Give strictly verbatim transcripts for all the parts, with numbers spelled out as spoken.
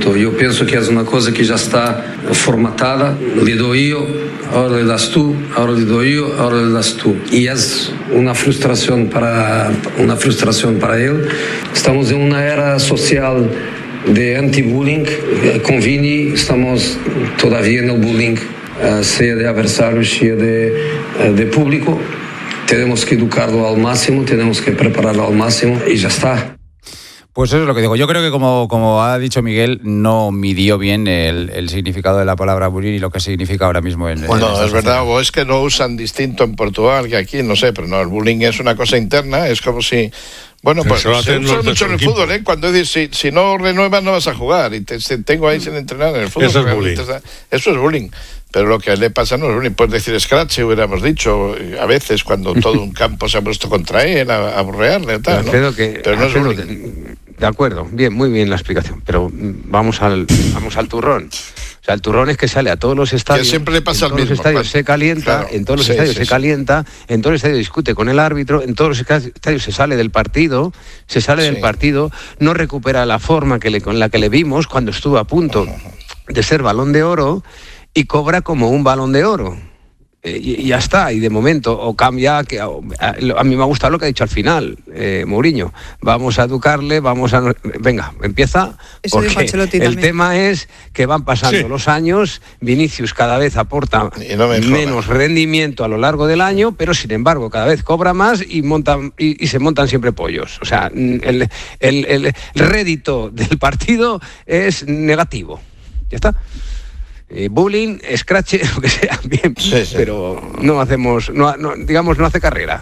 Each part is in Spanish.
punto. Yo pienso que es una cosa que ya está formatada. Le doy yo, ahora le das tú, ahora le doy yo, ahora le das tú. Y es una frustración para, una frustración para él. Estamos en una era social de anti-bullying. Con Vini estamos todavía en el bullying, sea de adversarios, sea de, de público. Tenemos que educarlo al máximo, tenemos que prepararlo al máximo y ya está. Pues eso es lo que digo. Yo creo que, como, como ha dicho Miguel, no midió bien el, el significado de la palabra bullying y lo que significa ahora mismo en... Bueno, en es verdad, o es que lo usan distinto en Portugal que aquí, no sé, pero no, el bullying es una cosa interna, es como si... Bueno, pues se usa mucho en el fútbol, ¿eh? Cuando dices, si, si no renuevas no vas a jugar y te, te tengo ahí sin entrenar en el fútbol. Eso es bullying. Eso es bullying. Pero lo que le pasa no es bullying. Puedes decir scratch, hubiéramos dicho, a veces cuando todo un campo se ha puesto contra él, a, a burrearle y tal, ¿no? Alfredo, que, pero no Alfredo, es bullying. De, de acuerdo, bien, muy bien la explicación, pero vamos al, vamos al turrón. O sea, el turrón es que sale a todos los estadios. Que siempre le pasa en al todos mismo. los estadios Claro. se calienta, Claro. en todos los Sí, estadios sí, se sí. calienta, en todos los estadios discute con el árbitro, en todos los estadios se sale del partido, se sale Sí. del partido, no recupera la forma que le, con la que le vimos cuando estuvo a punto de ser Balón de Oro y cobra como un Balón de Oro. Y, y ya está, y de momento, o cambia, que a, a mí me ha gustado lo que ha dicho al final, eh, Mourinho, vamos a educarle, vamos a... Venga, empieza, Eso dijo porque Ancelotti el también. tema es que van pasando Sí. los años, Vinicius cada vez aporta Y no me menos jodas. rendimiento a lo largo del año, pero sin embargo cada vez cobra más y, montan, y, y se montan siempre pollos. O sea, el, el, el rédito del partido es negativo. Ya está. Eh, bullying, scratch, lo que sea, bien, Sí, sí. pero no hacemos, no, no, digamos, no hace carrera.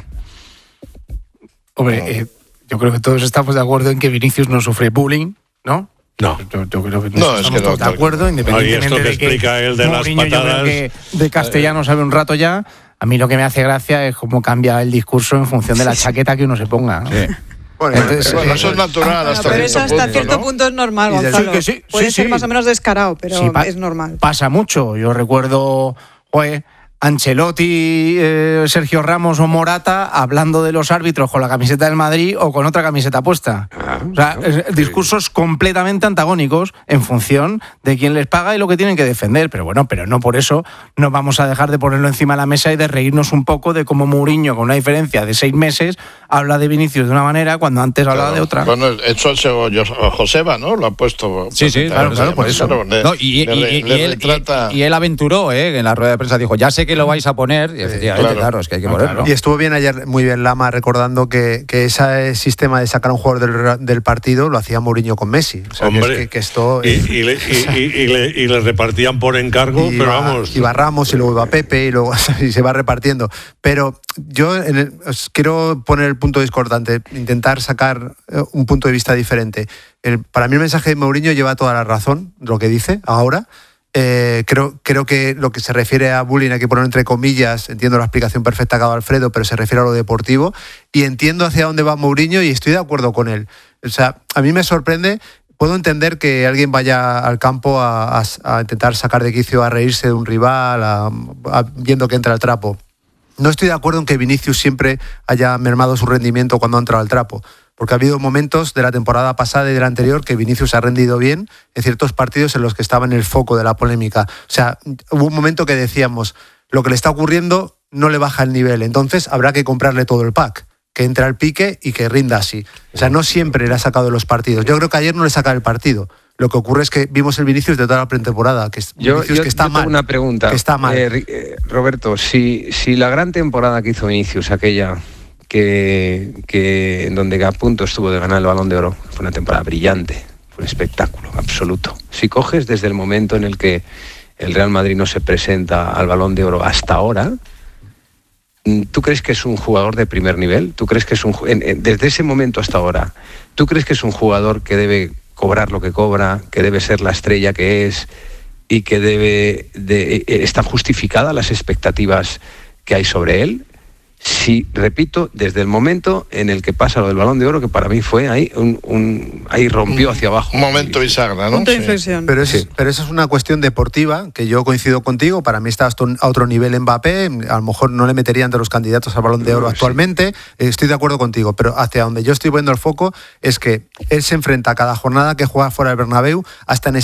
Hombre, eh, yo creo que todos estamos de acuerdo en que Vinicius no sufre bullying, ¿no? No. Yo, yo creo que No, es estamos que no, todos de claro. acuerdo, independientemente No, y esto que de que explica él de las Mourinho, yo creo patadas, que de castellano sabe un rato ya. A mí lo que me hace gracia es cómo cambia el discurso en función de la chaqueta que uno se ponga, ¿no? Sí. Bueno, Entonces, Bueno, eh, eso es natural hasta Pero eso cierto hasta punto, cierto ¿no? punto es normal, Y del- Gonzalo. Sí, que sí, Puede sí, ser sí. más o menos descarado, pero Sí, pa- es normal. Pasa mucho. Yo recuerdo, joder, Ancelotti, eh, Sergio Ramos o Morata hablando de los árbitros con la camiseta del Madrid o con otra camiseta puesta. Ah, O sea, claro. es- discursos completamente antagónicos en función de quién les paga y lo que tienen que defender. Pero bueno, pero no por eso no vamos a dejar de ponerlo encima de la mesa y de reírnos un poco de cómo Mourinho, con una diferencia de seis meses, habla de Vinicius de una manera cuando antes hablaba Claro. de otra. Bueno, eso es Joseba, ¿no? Lo ha puesto. Sí, sí, claro, claro, por eso. Le, No, y, le- y- y- le y él, retrata- y- y él aventuró, ¿eh? En la rueda de prensa dijo, ya sé que lo vais a poner, y efectivamente, claro. claro, es que hay que Ah, ponerlo. claro. Y estuvo bien ayer, muy bien Lama, recordando que, que ese sistema de sacar a un jugador del, del partido lo hacía Mourinho con Messi. O sea, que, Hombre. es que, que esto... Y, y le, y- y- y le, y le repartían por encargo, y pero va, vamos. y va Ramos y luego iba Pepe y luego y se va repartiendo. Pero yo en el- os quiero poner el punto discordante, intentar sacar eh, un punto de vista diferente. El- para mí el mensaje de Mourinho lleva toda la razón, lo que dice ahora. Eh, creo, creo que lo que se refiere a bullying hay que poner entre comillas, entiendo la explicación perfecta que ha dado Alfredo, pero se refiere a lo deportivo y entiendo hacia dónde va Mourinho y estoy de acuerdo con él. O sea, a mí me sorprende, puedo entender que alguien vaya al campo a, a- a intentar sacar de quicio, a reírse de un rival, a- a- viendo que entra el trapo. No estoy de acuerdo en que Vinicius siempre haya mermado su rendimiento cuando ha entrado al trapo, porque ha habido momentos de la temporada pasada y de la anterior que Vinicius ha rendido bien en ciertos partidos en los que estaba en el foco de la polémica. O sea, hubo un momento que decíamos, lo que le está ocurriendo no le baja el nivel, entonces habrá que comprarle todo el pack, que entre al pique y que rinda así. O sea, no siempre le ha sacado de los partidos. Yo creo que ayer no le saca el partido. Lo que ocurre es que vimos el Vinicius de toda la pretemporada, que es Yo, Vinicius yo- que está yo tengo mal. una pregunta. Que está mal. Eh, Ri- eh, Roberto, si, si la gran temporada que hizo Vinicius, aquella que, que en donde a punto estuvo de ganar el Balón de Oro, fue una temporada brillante, fue un espectáculo absoluto. Si coges desde el momento en el que el Real Madrid no se presenta al Balón de Oro hasta ahora, ¿tú crees que es un jugador de primer nivel? ¿Tú crees que es un ju- en- en- desde ese momento hasta ahora, ¿tú crees que es un jugador que debe cobrar lo que cobra, que debe ser la estrella que es y que debe de, eh, están justificadas las expectativas que hay sobre él? Sí, repito, desde el momento en el que pasa lo del Balón de Oro, que para mí fue ahí, un, un- ahí rompió hacia abajo. Un momento bisagra, ¿no? Punto de Sí. inflexión. Pero, eso, Sí. pero eso es una cuestión deportiva, que yo coincido contigo, para mí está hasta un- a otro nivel Mbappé, a lo mejor no le metería entre los candidatos al Balón de Oro No, sí. actualmente, eh, estoy de acuerdo contigo, pero hacia donde yo estoy poniendo el foco es que él se enfrenta a cada jornada que juega fuera del Bernabéu, hasta en